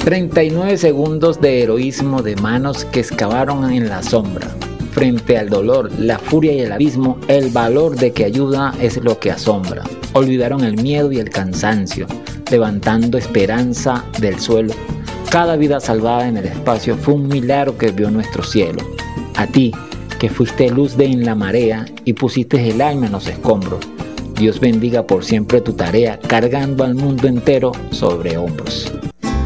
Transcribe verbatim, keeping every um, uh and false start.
treinta y nueve segundos de heroísmo de manos que excavaron en la sombra. Frente al dolor, la furia y el abismo, el valor de que ayuda es lo que asombra. Olvidaron el miedo y el cansancio, levantando esperanza del suelo. Cada vida salvada en el espacio fue un milagro que vio nuestro cielo. A ti, que fuiste luz de en la marea y pusiste el alma en los escombros. Dios bendiga por siempre tu tarea, cargando al mundo entero sobre hombros.